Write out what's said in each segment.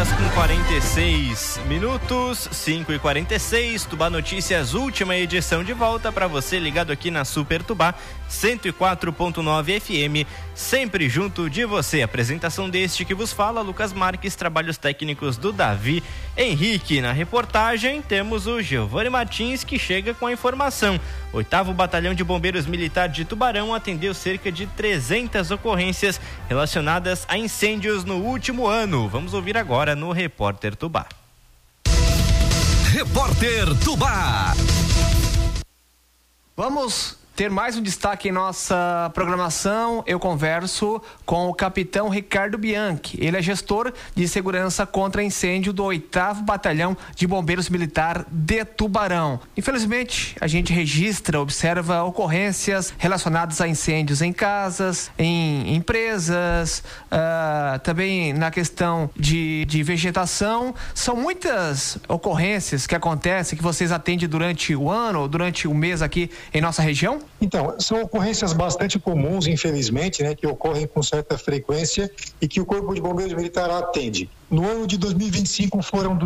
horas com 46 minutos, 5h46, Tubá Notícias, última edição de volta para você ligado aqui na Super Tubá 104.9 FM, sempre junto de você. Apresentação deste que vos fala, Lucas Marques, trabalhos técnicos do Davi Henrique. Na reportagem temos o Giovanni Martins, que chega com a informação. 8º Batalhão de Bombeiros Militar de Tubarão atendeu cerca de 300 ocorrências relacionadas a incêndios no último ano. Vamos ouvir agora no Repórter Tubá. Repórter Tubá. Vamos ter mais um destaque em nossa programação. Eu converso com o capitão Ricardo Bianchi. Ele é gestor de segurança contra incêndio do 8º Batalhão de Bombeiros Militar de Tubarão. Infelizmente, a gente observa ocorrências relacionadas a incêndios em casas, em empresas, também na questão de vegetação. São muitas ocorrências que acontecem, que vocês atendem durante o ano, durante o mês aqui em nossa região? Então, são ocorrências bastante comuns, infelizmente, né, que ocorrem com certa frequência e que o Corpo de Bombeiros Militar atende. No ano de 2025 foram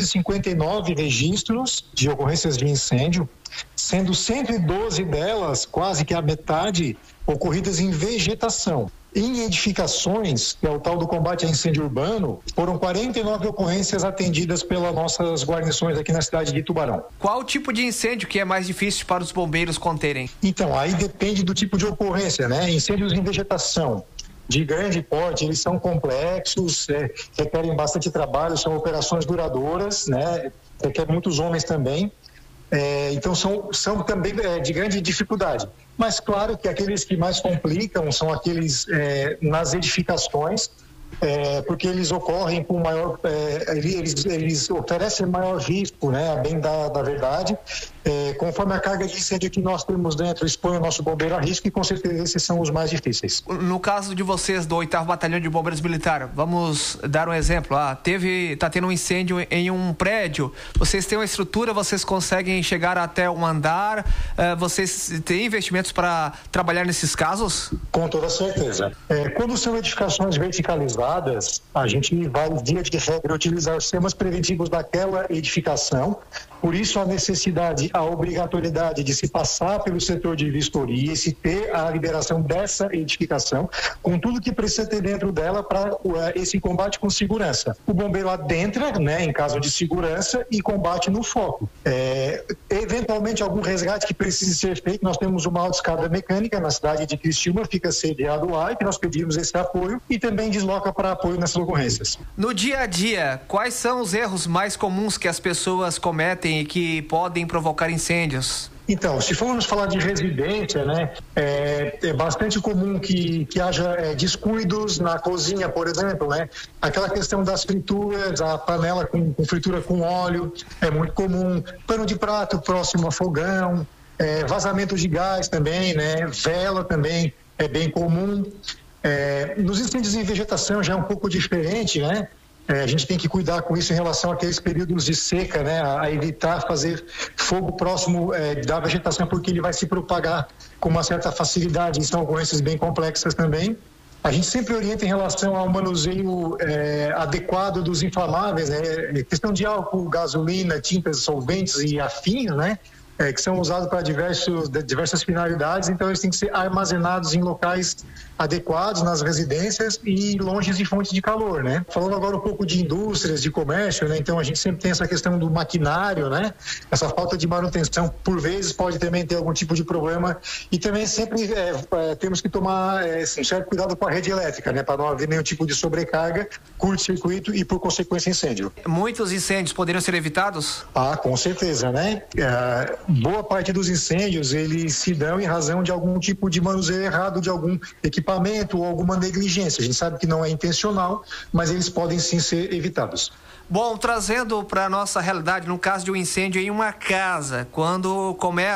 259 registros de ocorrências de incêndio, sendo 112 delas, quase que a metade, ocorridas em vegetação. Em edificações, que é o tal do combate a incêndio urbano, foram 49 ocorrências atendidas pelas nossas guarnições aqui na cidade de Tubarão. Qual o tipo de incêndio que é mais difícil para os bombeiros conterem? Então, aí depende do tipo de ocorrência, né? Incêndios em vegetação de grande porte, eles são complexos, requerem bastante trabalho, são operações duradouras, né? Requer muitos homens também. Então são também de grande dificuldade, mas claro que aqueles que mais complicam são aqueles nas edificações, porque eles ocorrem com maior, eles oferecem maior risco, né, a bem da verdade, conforme a carga de incêndio que nós temos dentro expõe o nosso bombeiro a risco, e com certeza esses são os mais difíceis. No caso de vocês do 8º Batalhão de Bombeiros Militar, vamos dar um exemplo. Tá tendo um incêndio em um prédio, vocês têm uma estrutura, vocês conseguem chegar até um andar, vocês têm investimentos para trabalhar nesses casos? Com toda certeza. Quando são edificações verticalizadas, a gente vai, via de regra, utilizar os sistemas preventivos daquela edificação. Por isso a necessidade, a obrigatoriedade de se passar pelo setor de vistoria e se ter a liberação dessa edificação, com tudo que precisa ter dentro dela para esse combate com segurança. O bombeiro adentra, né, em caso de segurança, e combate no foco. Eventualmente algum resgate que precise ser feito, nós temos uma autoescada mecânica na cidade de Criciúma, fica sediado lá, e que nós pedimos esse apoio e também desloca para apoio nessas ocorrências. No dia a dia, quais são os erros mais comuns que as pessoas cometem e que podem provocar incêndios? Então, se formos falar de residência, né, é bastante comum que haja descuidos na cozinha, por exemplo, né? Aquela questão das frituras, a panela com fritura com óleo, é muito comum. Pano de prato próximo a fogão, vazamento de gás também, né? Vela também é bem comum. Nos incêndios em vegetação já é um pouco diferente, né? A gente tem que cuidar com isso em relação àqueles períodos de seca, né? A evitar fazer fogo próximo da vegetação, porque ele vai se propagar com uma certa facilidade. São ocorrências bem complexas também. A gente sempre orienta em relação ao manuseio adequado dos inflamáveis, né? Questão de álcool, gasolina, tintas, solventes e afins, né? Que são usados para diversas finalidades, então eles têm que ser armazenados em locais adequados nas residências e longe de fontes de calor, né? Falando agora um pouco de indústrias, de comércio, né? Então a gente sempre tem essa questão do maquinário, né? Essa falta de manutenção, por vezes, pode também ter algum tipo de problema, e também sempre temos que tomar um certo cuidado com a rede elétrica, né? Para não haver nenhum tipo de sobrecarga, curto-circuito e, por consequência, incêndio. Muitos incêndios poderiam ser evitados? Com certeza, né? Boa parte dos incêndios, eles se dão em razão de algum tipo de manuseio errado de algum equipamento ou alguma negligência. A gente sabe que não é intencional, mas eles podem sim ser evitados. Bom, trazendo para a nossa realidade, no caso de um incêndio em uma casa, quando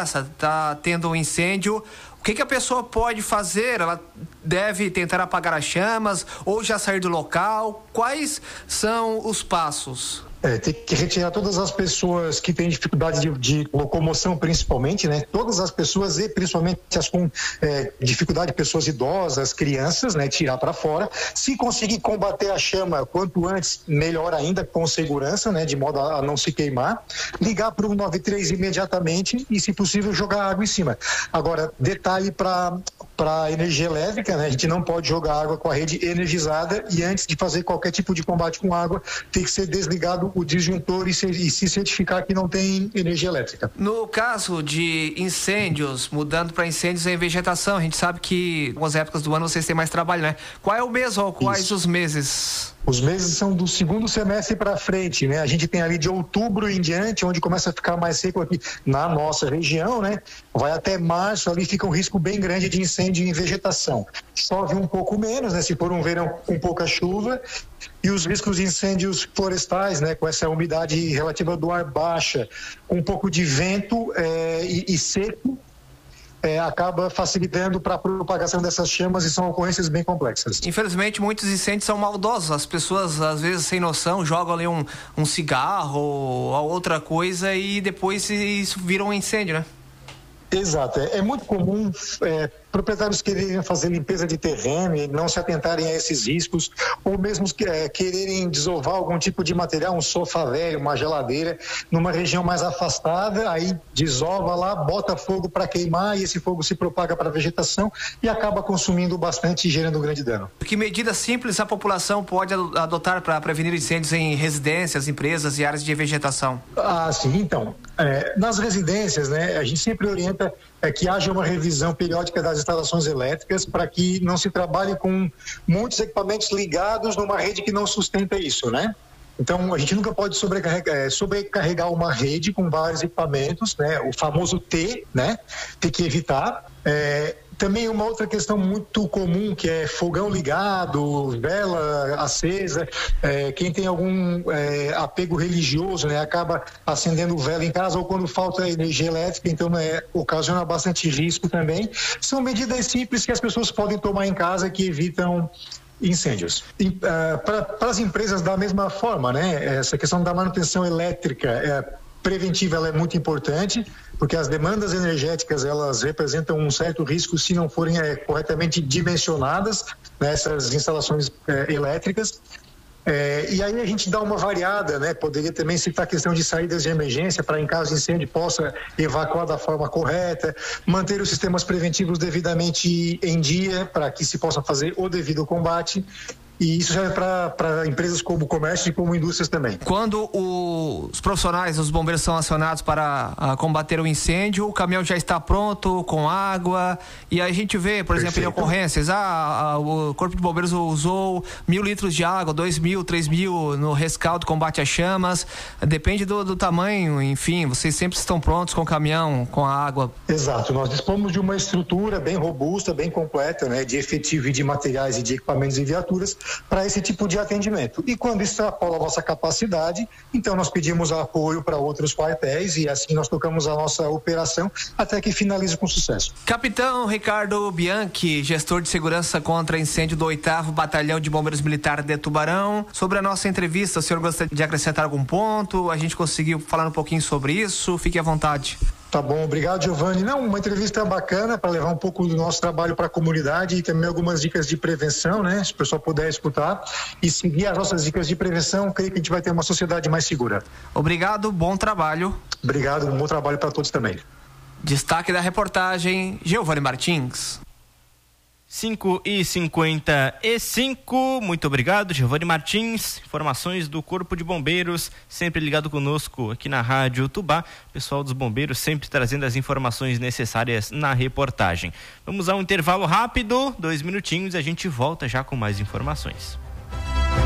tá tendo um incêndio, o que a pessoa pode fazer? Ela deve tentar apagar as chamas ou já sair do local? Quais são os passos? Tem que retirar todas as pessoas que têm dificuldade de locomoção, principalmente, né? Todas as pessoas e principalmente as com dificuldade, pessoas idosas, crianças, né? Tirar para fora. Se conseguir combater a chama quanto antes, melhor ainda, com segurança, né? De modo a não se queimar. Ligar para o 193 imediatamente e, se possível, jogar água em cima. Agora, detalhe para energia elétrica, né? A gente não pode jogar água com a rede energizada e antes de fazer qualquer tipo de combate com água, tem que ser desligado o disjuntor e se certificar que não tem energia elétrica. No caso de incêndios, mudando para incêndios em vegetação, a gente sabe que em algumas épocas do ano vocês têm mais trabalho, né? Qual é o mês ou quais os meses? Os meses são do segundo semestre para frente, né? A gente tem ali de outubro em diante, onde começa a ficar mais seco aqui na nossa região, né? Vai até março, ali fica um risco bem grande de incêndio em vegetação. Chove um pouco menos, né? Se for um verão com pouca chuva. E os riscos de incêndios florestais, né? Com essa umidade relativa do ar baixa, com um pouco de vento e seco, acaba facilitando para a propagação dessas chamas e são ocorrências bem complexas. Infelizmente, muitos incêndios são maldosos. As pessoas, às vezes, sem noção, jogam ali um cigarro ou outra coisa e depois isso vira um incêndio, né? Exato. É muito comum proprietários quererem fazer limpeza de terreno e não se atentarem a esses riscos, ou mesmo quererem desovar algum tipo de material, um sofá velho, uma geladeira, numa região mais afastada, aí desova lá, bota fogo para queimar e esse fogo se propaga para a vegetação e acaba consumindo bastante e gerando um grande dano. Que medidas simples a população pode adotar para prevenir incêndios em residências, empresas e áreas de vegetação? Sim, então, nas residências, né, a gente sempre orienta que haja uma revisão periódica das instalações elétricas para que não se trabalhe com muitos equipamentos ligados numa rede que não sustenta isso, né? Então, a gente nunca pode sobrecarregar uma rede com vários equipamentos, né? O famoso T, né? Tem que evitar. Também uma outra questão muito comum, que é fogão ligado, vela acesa. Quem tem algum apego religioso, né, acaba acendendo vela em casa, ou quando falta energia elétrica, então ocasiona bastante risco também. São medidas simples que as pessoas podem tomar em casa que evitam incêndios. Para as empresas, da mesma forma, né, essa questão da manutenção elétrica preventiva, ela é muito importante, porque as demandas energéticas, elas representam um certo risco se não forem corretamente dimensionadas nessas instalações elétricas. E aí a gente dá uma variada, né? Poderia também citar a questão de saídas de emergência para, em caso de incêndio, possa evacuar da forma correta, manter os sistemas preventivos devidamente em dia para que se possa fazer o devido combate. E isso serve para empresas como comércio e como indústrias também. Quando os profissionais, os bombeiros são acionados para combater o incêndio, o caminhão já está pronto, com água, e a gente vê, por exemplo, em ocorrências, o Corpo de Bombeiros usou 1.000 litros de água, 2.000, 3.000 no rescaldo, combate a chamas, depende do tamanho, enfim, vocês sempre estão prontos com o caminhão, com a água. Exato, nós dispomos de uma estrutura bem robusta, bem completa, né, de efetivo e de materiais e de equipamentos e viaturas, para esse tipo de atendimento. E quando extrapola a nossa capacidade, então nós pedimos apoio para outros quartéis e assim nós tocamos a nossa operação até que finalize com sucesso. Capitão Ricardo Bianchi, gestor de segurança contra incêndio do 8º Batalhão de Bombeiros Militar de Tubarão. Sobre a nossa entrevista, o senhor gostaria de acrescentar algum ponto? A gente conseguiu falar um pouquinho sobre isso? Fique à vontade. Tá bom, obrigado, Giovanni. Uma entrevista bacana para levar um pouco do nosso trabalho para a comunidade e também algumas dicas de prevenção, né? Se o pessoal puder escutar e seguir as nossas dicas de prevenção, creio que a gente vai ter uma sociedade mais segura. Obrigado, bom trabalho. Obrigado, bom trabalho para todos também. Destaque da reportagem, Giovanni Martins. 5h55, muito obrigado, Giovanni Martins. Informações do Corpo de Bombeiros, sempre ligado conosco aqui na Rádio Tubá. Pessoal dos bombeiros sempre trazendo as informações necessárias na reportagem. Vamos a um intervalo rápido, 2 minutinhos, e a gente volta já com mais informações.